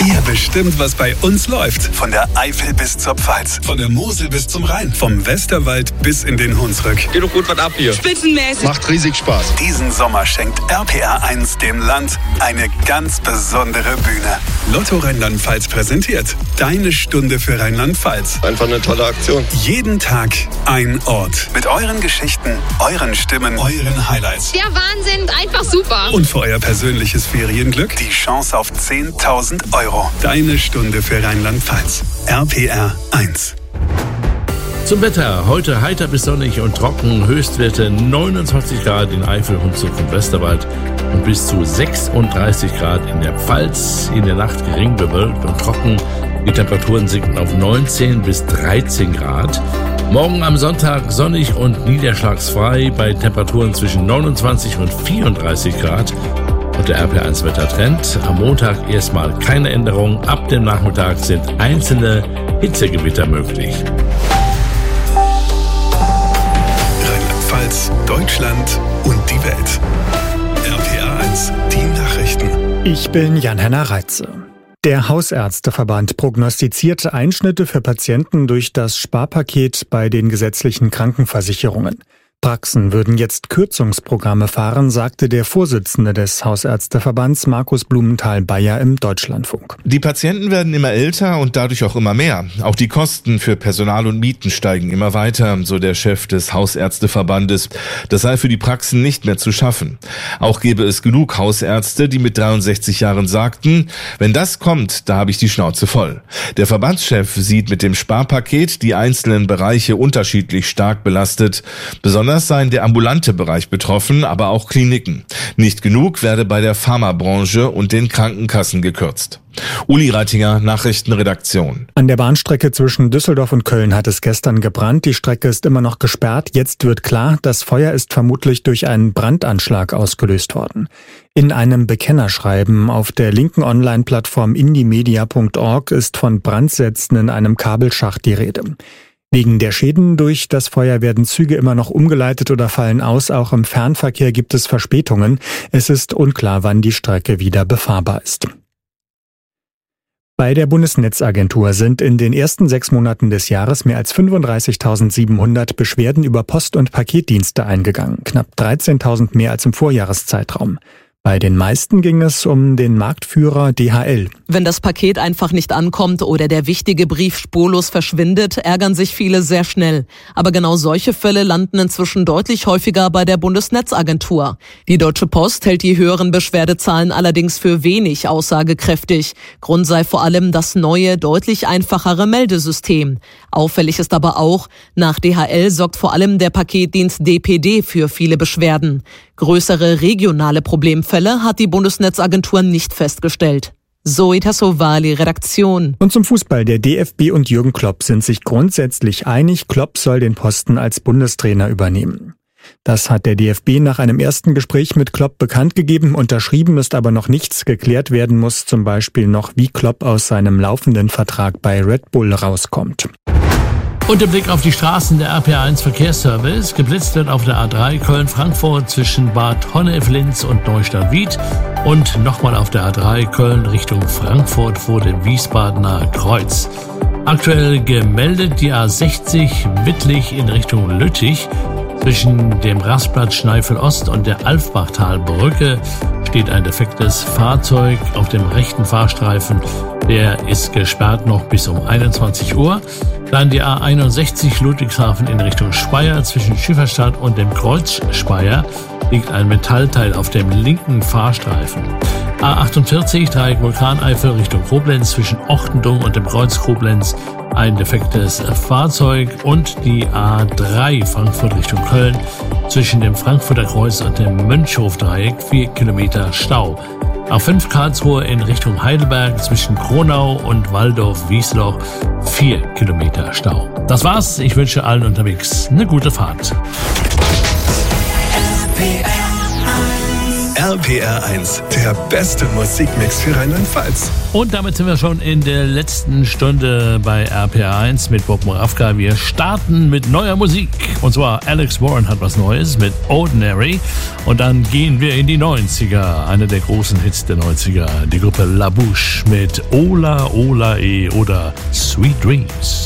Ihr bestimmt, was bei uns läuft. Von der Eifel bis zur Pfalz. Von der Mosel bis zum Rhein. Vom Westerwald bis in den Hunsrück. Geht doch gut was ab hier. Spitzenmäßig. Macht riesig Spaß. Diesen Sommer schenkt RPR1 dem Land eine ganz besondere Bühne. Lotto Rheinland-Pfalz präsentiert Deine Stunde für Rheinland-Pfalz. Einfach eine tolle Aktion. Jeden Tag ein Ort. Mit euren Geschichten, euren Stimmen, euren Highlights. Der Wahnsinn, einfach super. Und für euer persönliches Ferienglück die Chance auf 10.000 €. Deine Stunde für Rheinland-Pfalz. RPR1. Zum Wetter. Heute heiter bis sonnig und trocken. Höchstwerte 29 Grad in Eifel, Hunsrück und Westerwald und bis zu 36 Grad in der Pfalz. In der Nacht gering bewölkt und trocken. Die Temperaturen sinken auf 19 bis 13 Grad. Morgen am Sonntag sonnig und niederschlagsfrei bei Temperaturen zwischen 29 und 34 Grad. Und der RPR1-Wettertrend. Am Montag erstmal keine Änderung. Ab dem Nachmittag sind einzelne Hitzegewitter möglich. Rheinland-Pfalz, Deutschland und die Welt. RPR1, die Nachrichten. Ich bin Jan-Henner Reitze. Der Hausärzteverband prognostiziert Einschnitte für Patienten durch das Sparpaket bei den gesetzlichen Krankenversicherungen. Praxen würden jetzt Kürzungsprogramme fahren, sagte der Vorsitzende des Hausärzteverbands Markus Blumenthal-Bayer im Deutschlandfunk. Die Patienten werden immer älter und dadurch auch immer mehr. Auch die Kosten für Personal und Mieten steigen immer weiter, so der Chef des Hausärzteverbandes. Das sei für die Praxen nicht mehr zu schaffen. Auch gäbe es genug Hausärzte, die mit 63 Jahren sagten, wenn das kommt, da habe ich die Schnauze voll. Der Verbandschef sieht mit dem Sparpaket die einzelnen Bereiche unterschiedlich stark belastet. Besonders seien der ambulante Bereich betroffen, aber auch Kliniken. Nicht genug werde bei der Pharmabranche und den Krankenkassen gekürzt. Uli Reitinger, Nachrichtenredaktion. An der Bahnstrecke zwischen Düsseldorf und Köln hat es gestern gebrannt. Die Strecke ist immer noch gesperrt. Jetzt wird klar, das Feuer ist vermutlich durch einen Brandanschlag ausgelöst worden. In einem Bekennerschreiben auf der linken Online-Plattform indiemedia.org ist von Brandsätzen in einem Kabelschacht die Rede. Wegen der Schäden durch das Feuer werden Züge immer noch umgeleitet oder fallen aus. Auch im Fernverkehr gibt es Verspätungen. Es ist unklar, wann die Strecke wieder befahrbar ist. Bei der Bundesnetzagentur sind in den ersten 6 Monaten des Jahres mehr als 35.700 Beschwerden über Post- und Paketdienste eingegangen. Knapp 13.000 mehr als im Vorjahreszeitraum. Bei den meisten ging es um den Marktführer DHL. Wenn das Paket einfach nicht ankommt oder der wichtige Brief spurlos verschwindet, ärgern sich viele sehr schnell. Aber genau solche Fälle landen inzwischen deutlich häufiger bei der Bundesnetzagentur. Die Deutsche Post hält die höheren Beschwerdezahlen allerdings für wenig aussagekräftig. Grund sei vor allem das neue, deutlich einfachere Meldesystem. Auffällig ist aber auch, nach DHL sorgt vor allem der Paketdienst DPD für viele Beschwerden. Größere regionale Problemfälle hat die Bundesnetzagentur nicht festgestellt. Zoe Tassovali, Redaktion. Und zum Fußball. Der DFB und Jürgen Klopp sind sich grundsätzlich einig. Klopp soll den Posten als Bundestrainer übernehmen. Das hat der DFB nach einem ersten Gespräch mit Klopp bekannt gegeben. Unterschrieben ist aber noch nichts. Geklärt werden muss zum Beispiel noch, wie Klopp aus seinem laufenden Vertrag bei Red Bull rauskommt. Und der Blick auf die Straßen der RPR1 Verkehrsservice. Geblitzt wird auf der A3 Köln-Frankfurt zwischen Bad Honnef-Linz und Neustadt-Wied und nochmal auf der A3 Köln Richtung Frankfurt vor dem Wiesbadener Kreuz. Aktuell gemeldet die A60 Wittlich in Richtung Lüttich. Zwischen dem Rastplatz Schneifel-Ost und der Alfbachtalbrücke steht ein defektes Fahrzeug auf dem rechten Fahrstreifen. Der ist gesperrt noch bis um 21 Uhr. Dann die A61 Ludwigshafen in Richtung Speyer. Zwischen Schifferstadt und dem Kreuz Speyer liegt ein Metallteil auf dem linken Fahrstreifen. A48 Dreieck Vulkaneifel Richtung Koblenz zwischen Ochtendung und dem Kreuz Koblenz ein defektes Fahrzeug und die A3 Frankfurt Richtung Köln zwischen dem Frankfurter Kreuz und dem Mönchhof-Dreieck 4 Kilometer Stau. A5 Karlsruhe in Richtung Heidelberg zwischen Kronau und Waldorf-Wiesloch 4 Kilometer Stau. Das war's. Ich wünsche allen unterwegs eine gute Fahrt. RPR 1, der beste Musikmix für Rheinland-Pfalz. Und damit sind wir schon in der letzten Stunde bei RPR 1 mit Bob Moravka. Wir starten mit neuer Musik. Und zwar Alex Warren hat was Neues mit Ordinary. Und dann gehen wir in die 90er. Einer der großen Hits der 90er. Die Gruppe La Bouche mit Ola Ola E oder Sweet Dreams.